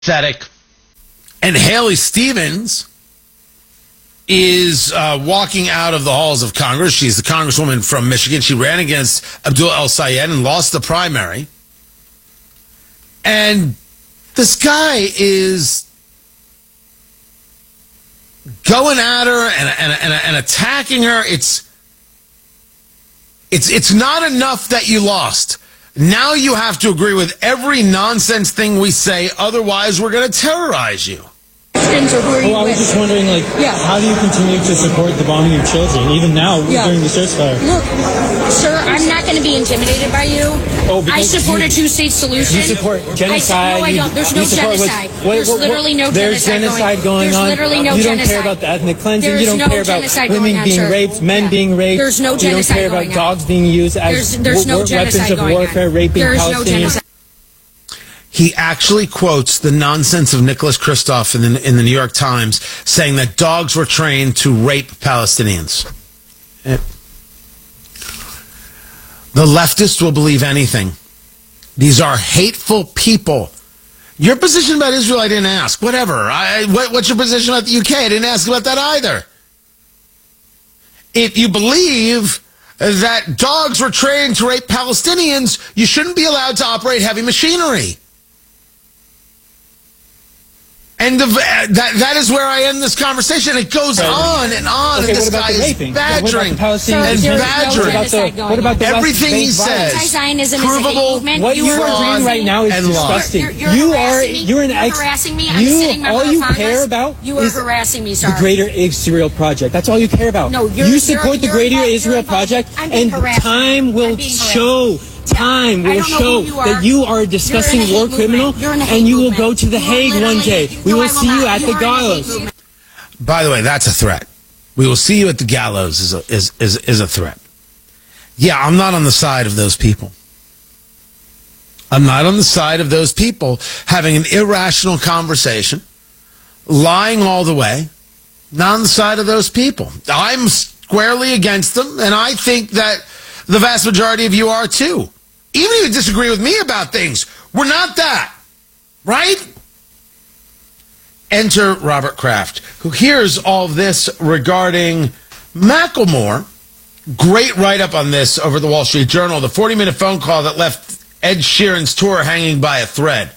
pathetic. And Haley Stevens is walking out of the halls of Congress. She's the congresswoman from Michigan. She ran against Abdul El-Sayed and lost the primary. And this guy is going at her and attacking her. It's not enough that you lost. Now you have to agree with every nonsense thing we say, otherwise we're going to terrorize you. I was just wondering, how do you continue to support the bombing of children, even now during the ceasefire? Look, sir, I'm not going to be intimidated by you. I support a two-state solution. You support genocide. No, I don't. There's no genocide. There's literally no genocide going on. There's literally no genocide. You don't care about the ethnic cleansing. You don't care about women being raped, men being raped. There's no genocide going on. You don't care about dogs being used as weapons of warfare, raping Palestinians. He actually quotes the nonsense of Nicholas Kristof in the New York Times saying that dogs were trained to rape Palestinians. The leftists will believe anything. These are hateful people. Your position about Israel, I didn't ask. Whatever. What's your position about the UK? I didn't ask about that either. If you believe that dogs were trained to rape Palestinians, you shouldn't be allowed to operate heavy machinery. And that is where I end this conversation. It goes on and on, and this guy is badgering and badgering. What about the everything he says? Provable. What you are doing right now is disgusting. You're harassing me. I'm sitting all you care about is harassing me, sir. The Greater Israel Project. That's all you care about. No, you support the Greater Israel Project, and time will show. Time will show that you are a disgusting war criminal, and you will go to The Hague one day. We will see you at the gallows. By the way, that's a threat. We will see you at the gallows is a threat. Yeah, I'm not on the side of those people. I'm not on the side of those people having an irrational conversation, lying all the way. Not on the side of those people. I'm squarely against them, and I think that the vast majority of you are too. Even if you disagree with me about things, we're not that. Right? Enter Robert Kraft, who hears all of this regarding Macklemore. Great write-up on this over the Wall Street Journal. The 40-minute phone call that left Ed Sheeran's tour hanging by a thread.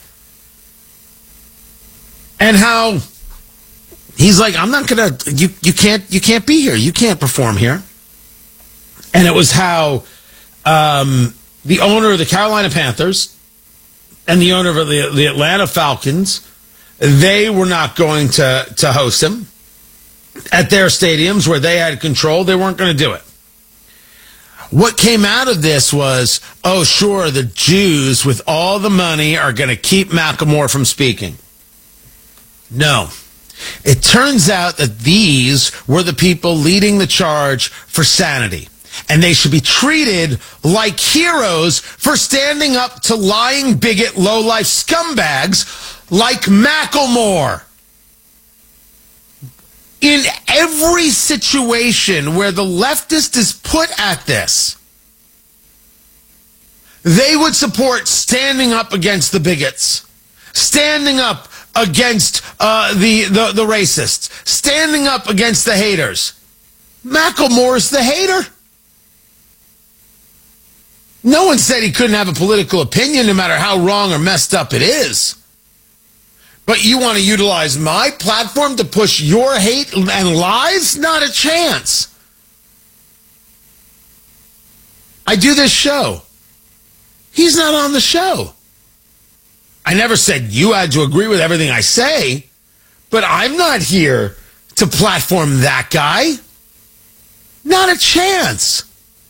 And how he's like, I'm not going to, you can't be here. You can't perform here. And it was how the owner of the Carolina Panthers and the owner of the Atlanta Falcons, they were not going to host him at their stadiums where they had control. They weren't going to do it. What came out of this was, oh, sure, the Jews with all the money are going to keep Macklemore from speaking. No. It turns out that these were the people leading the charge for sanity. And they should be treated like heroes for standing up to lying, bigot, low-life scumbags like Macklemore. In every situation where the leftist is put at this, they would support standing up against the bigots, standing up against the racists, standing up against the haters. Macklemore's the hater. No one said he couldn't have a political opinion no matter how wrong or messed up it is. But you want to utilize my platform to push your hate and lies? Not a chance. I do this show. He's not on the show. I never said you had to agree with everything I say, but I'm not here to platform that guy. Not a chance.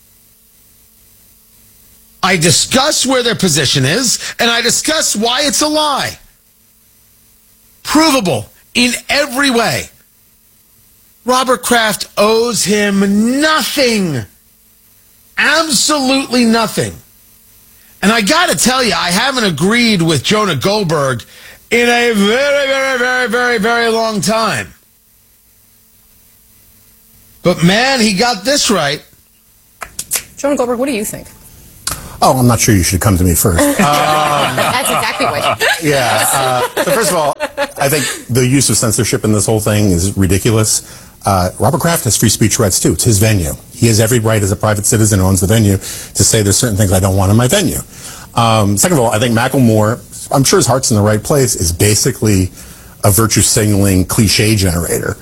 I discuss where their position is, and I discuss why it's a lie. Provable in every way. Robert Kraft owes him nothing. Absolutely nothing. And I got to tell you, I haven't agreed with Jonah Goldberg in a very, very, very, very, very long time. But man, he got this right. Jonah Goldberg, what do you think? Oh, I'm not sure you should come to me first. That's exactly what. Yeah. So first of all, I think the use of censorship in this whole thing is ridiculous. Robert Kraft has free speech rights too. It's his venue. He has every right as a private citizen who owns the venue to say there's certain things I don't want in my venue. Second of all, I think Macklemore, I'm sure his heart's in the right place, is basically a virtue signaling cliche generator.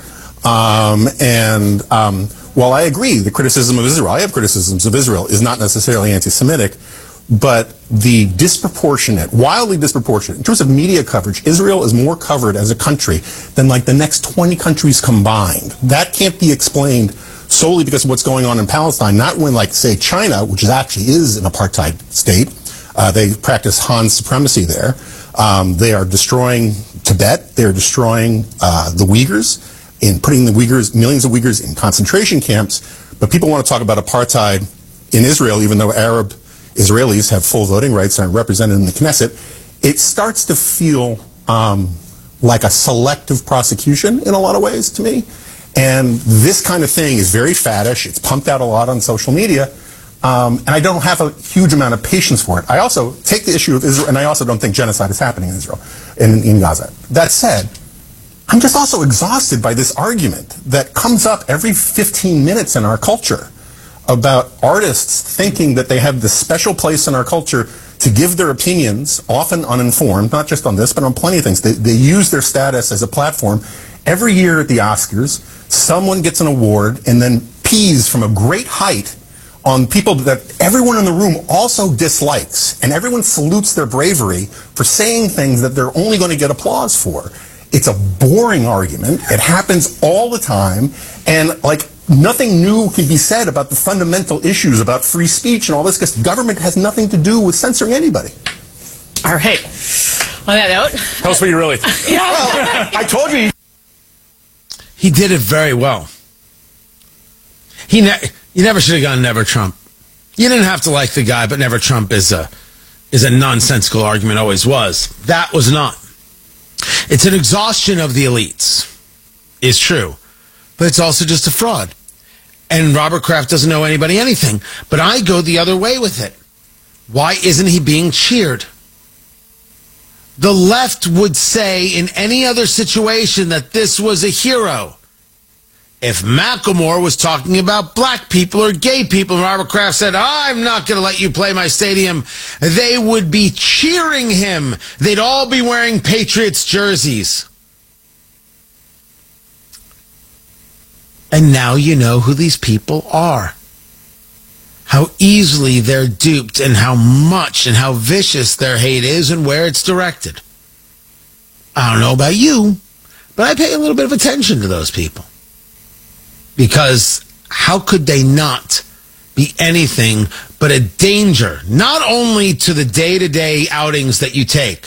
While I agree the criticism of Israel, I have criticisms of Israel, is not necessarily anti-Semitic, but the disproportionate, wildly disproportionate, in terms of media coverage, Israel is more covered as a country than like the next 20 countries combined. That can't be explained solely because of what's going on in Palestine, not when, like, say, China, which actually is an apartheid state, they practice Han supremacy there. They are destroying Tibet. They are destroying the Uyghurs, in putting the Uyghurs, millions of Uyghurs in concentration camps. But people want to talk about apartheid in Israel, even though Arab Israelis have full voting rights and are represented in the Knesset. It starts to feel like a selective prosecution in a lot of ways to me. And this kind of thing is very faddish. It's pumped out a lot on social media. And I don't have a huge amount of patience for it. I also take the issue of Israel, and I also don't think genocide is happening in Israel, in Gaza. That said, I'm just also exhausted by this argument that comes up every 15 minutes in our culture about artists thinking that they have this special place in our culture to give their opinions, often uninformed, not just on this, but on plenty of things. They use their status as a platform. Every year at the Oscars, someone gets an award and then pees from a great height on people that everyone in the room also dislikes, and everyone salutes their bravery for saying things that they're only going to get applause for. It's a boring argument. It happens all the time, and like nothing new can be said about the fundamental issues about free speech and all this, because government has nothing to do with censoring anybody. All right. On that note, tell us what you really think. Yeah. Well, I told you. He did it very well. You never should have gone Never Trump. You didn't have to like the guy, but Never Trump is a nonsensical argument, always was. That was not. It's an exhaustion of the elites. It's true. But it's also just a fraud. And Robert Kraft doesn't know anybody anything. But I go the other way with it. Why isn't he being cheered? The left would say in any other situation that this was a hero. If Macklemore was talking about black people or gay people and Robert Kraft said, I'm not going to let you play my stadium, they would be cheering him. They'd all be wearing Patriots jerseys. And now you know who these people are. How easily they're duped and how much and how vicious their hate is and where it's directed. I don't know about you, but I pay a little bit of attention to those people. Because how could they not be anything but a danger, not only to the day-to-day outings that you take,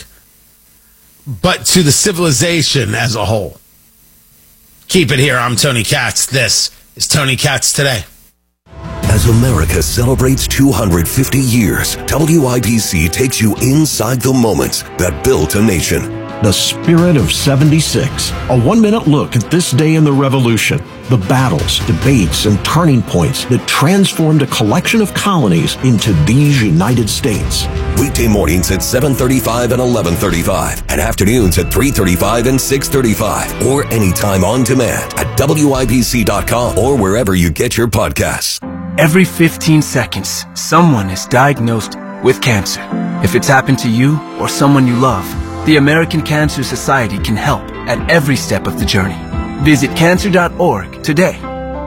but to the civilization as a whole? Keep it here. I'm Tony Katz. This is Tony Katz Today. As America celebrates 250 years, WIBC takes you inside the moments that built a nation. The Spirit of 76. A 1-minute look at this day in the Revolution. The battles, debates, and turning points that transformed a collection of colonies into these United States. Weekday mornings at 7:35 and 11:35, and afternoons at 3:35 and 6:35, or anytime on demand at WIBC.com or wherever you get your podcasts. Every 15 seconds, someone is diagnosed with cancer. If it's happened to you or someone you love, the American Cancer Society can help at every step of the journey. Visit cancer.org today.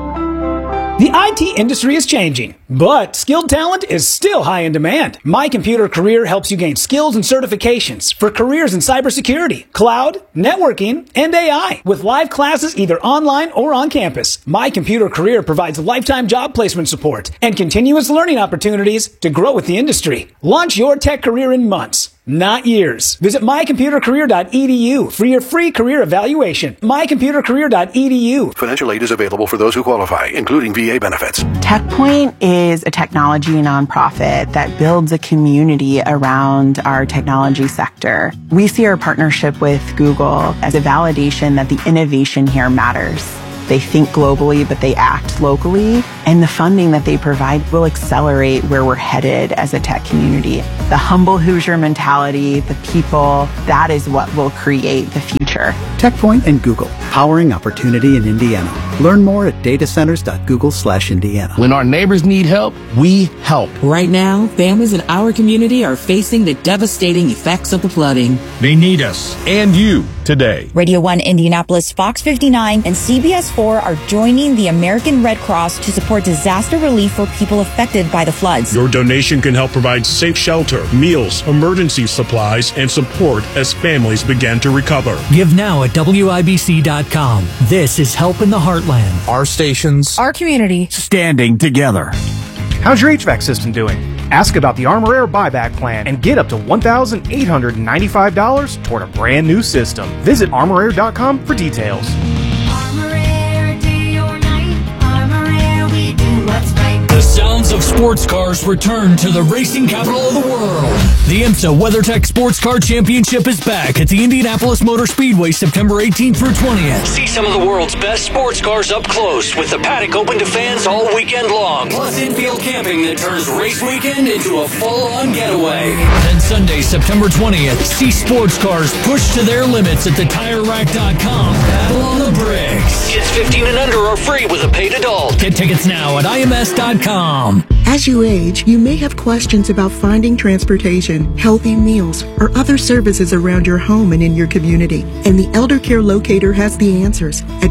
The IT industry is changing, but skilled talent is still high in demand. My Computer Career helps you gain skills and certifications for careers in cybersecurity, cloud, networking, and AI, with live classes either online or on campus. My Computer Career provides lifetime job placement support and continuous learning opportunities to grow with the industry. Launch your tech career in months, not years. Visit mycomputercareer.edu for your free career evaluation. mycomputercareer.edu. Financial aid is available for those who qualify, including VA benefits. TechPoint is a technology nonprofit that builds a community around our technology sector. We see our partnership with Google as a validation that the innovation here matters. They think globally, but they act locally. And the funding that they provide will accelerate where we're headed as a tech community. The humble Hoosier mentality, the people, that is what will create the future. TechPoint and Google, powering opportunity in Indiana. Learn more at datacenters.google/Indiana. When our neighbors need help, we help. Right now, families in our community are facing the devastating effects of the flooding. They need us and you today. Radio 1 Indianapolis, Fox 59, and CBS 4 are joining the American Red Cross to support disaster relief for people affected by the floods. Your donation can help provide safe shelter, meals, emergency supplies, and support as families begin to recover. Give now at WIBC.com. This is Help in the Heartland. Our stations. Our community. Standing together. How's your HVAC system doing? Ask about the Armor Air buyback plan and get up to $1,895 toward a brand new system. Visit ArmorAir.com for details. Armor Air, day or night. Armor Air, we do what's right. The sounds of sports cars return to the racing capital of the world. The IMSA WeatherTech Sports Car Championship is back at the Indianapolis Motor Speedway September 18th through 20th. See some of the world's best sports cars up close with the paddock open to fans all weekend long. Plus infield camping that turns race weekend into a full-on getaway. Then Sunday, September 20th, see sports cars pushed to their limits at the TireRack.com. Battle on the bricks. Kids 15 and under are free with a paid adult. Get tickets now at IMS.com. As you age, you may have questions about finding transportation, healthy meals, or other services around your home and in your community. And the Elder Care Locator has the answers at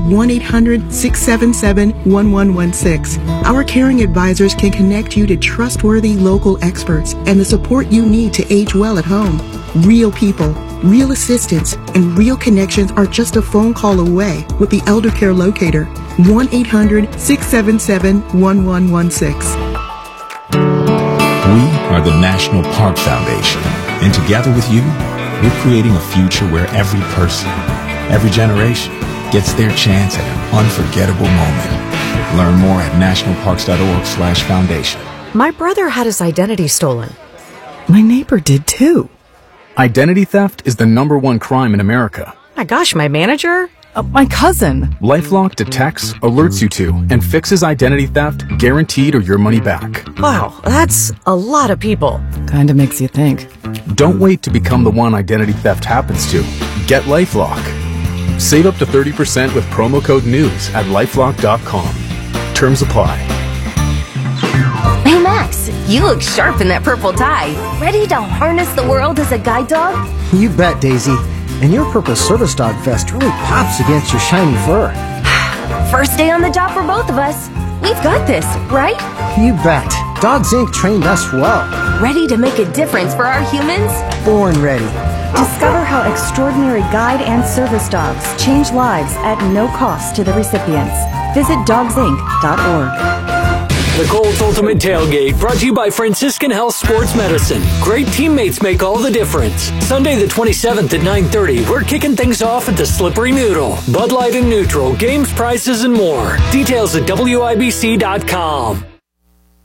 1-800-677-1116. Our caring advisors can connect you to trustworthy local experts and the support you need to age well at home. Real people, real assistance, and real connections are just a phone call away with the Elder Care Locator. 1-800-677-1116. We are the National Park Foundation, and together with you, we're creating a future where every person, every generation, gets their chance at an unforgettable moment. Learn more at nationalparks.org/foundation. My brother had his identity stolen. My neighbor did too. Identity theft is the #1 crime in America. My gosh, my manager? My cousin. LifeLock detects, alerts you to, and fixes identity theft, guaranteed or your money back. Wow, that's a lot of people. Kinda makes you think. Don't wait to become the one identity theft happens to. Get LifeLock. Save up to 30% with promo code NEWS at LifeLock.com. Terms apply. Hey Max, you look sharp in that purple tie. Ready to harness the world as a guide dog? You bet, Daisy. And your purple service dog vest really pops against your shiny fur. First day on the job for both of us. We've got this, right? You bet. Dogs Inc. trained us well. Ready to make a difference for our humans? Born ready. Discover how extraordinary guide and service dogs change lives at no cost to the recipients. Visit dogsinc.org. The Colts Ultimate Tailgate, brought to you by Franciscan Health Sports Medicine. Great teammates make all the difference. Sunday the 27th at 9:30, we're kicking things off at the Slippery Noodle. Bud Light and Neutral, games, prizes, and more. Details at WIBC.com.